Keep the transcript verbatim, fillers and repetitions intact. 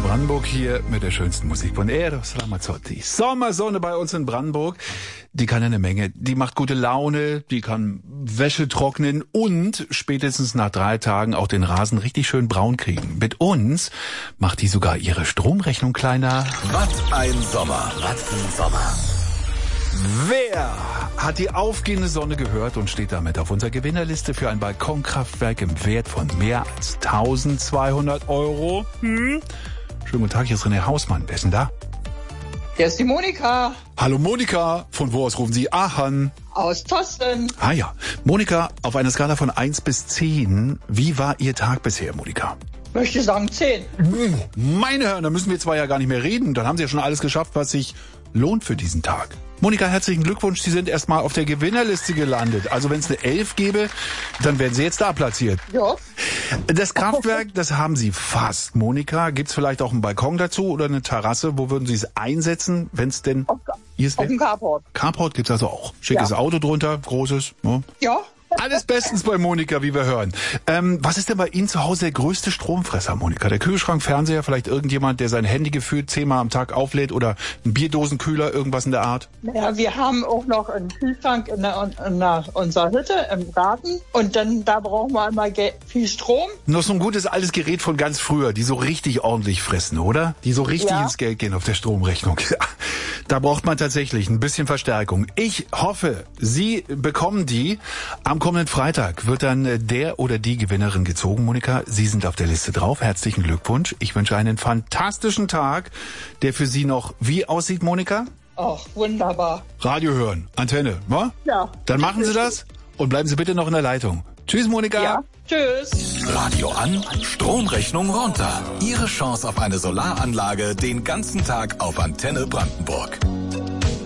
Brandenburg hier mit der schönsten Musik von Eros Ramazzotti. Sommersonne bei uns in Brandenburg. Die kann eine Menge. Die macht gute Laune, die kann Wäsche trocknen und spätestens nach drei Tagen auch den Rasen richtig schön braun kriegen. Mit uns macht die sogar ihre Stromrechnung kleiner. Was ein Sommer, was ein Sommer. Wer hat die aufgehende Sonne gehört und steht damit auf unserer Gewinnerliste für ein Balkonkraftwerk im Wert von mehr als eintausendzweihundert Euro? Hm? Schönen guten Tag, hier ist René Hausmann. Wer ist denn da? Hier ist die Monika. Hallo Monika, von wo aus rufen Sie an? Aus Tosten. Ah ja, Monika, auf einer Skala von eins bis zehn, wie war Ihr Tag bisher, Monika? Möchte sagen zehn. Meine Herren, da müssen wir zwar ja gar nicht mehr reden. Dann haben Sie ja schon alles geschafft, was sich lohnt für diesen Tag. Monika, herzlichen Glückwunsch. Sie sind erstmal auf der Gewinnerliste gelandet. Also wenn es eine elf gäbe, dann wären Sie jetzt da platziert. Ja. Das Kraftwerk, das haben Sie fast. Monika, gibt's vielleicht auch einen Balkon dazu oder eine Terrasse? Wo würden Sie es einsetzen, wenn es denn... Auf, auf dem Carport. Carport gibt's also auch. Schickes Ja. Auto drunter, großes. Ne? Ja. Alles bestens bei Monika, wie wir hören. Ähm, was ist denn bei Ihnen zu Hause der größte Stromfresser, Monika? Der Kühlschrank, Fernseher, vielleicht irgendjemand, der sein Handy gefühlt zehnmal am Tag auflädt oder ein Bierdosenkühler, irgendwas in der Art? Ja, wir haben auch noch einen Kühlschrank in, der, in der, unserer Hütte im Garten und dann da brauchen wir immer Ge- viel Strom. Noch so ein gutes altes Gerät von ganz früher, die so richtig ordentlich fressen, oder? Die so richtig Ja. ins Geld gehen auf der Stromrechnung. Da braucht man tatsächlich ein bisschen Verstärkung. Ich hoffe, Sie bekommen die. Am kommenden Freitag wird dann der oder die Gewinnerin gezogen. Monika, Sie sind auf der Liste drauf. Herzlichen Glückwunsch. Ich wünsche einen fantastischen Tag, der für Sie noch wie aussieht, Monika? Ach, wunderbar. Radio hören, Antenne, wa? Ja. Dann machen Sie das und bleiben Sie bitte noch in der Leitung. Tschüss, Monika. Ja. Tschüss. Radio an, Stromrechnung runter. Ihre Chance auf eine Solaranlage den ganzen Tag auf Antenne Brandenburg.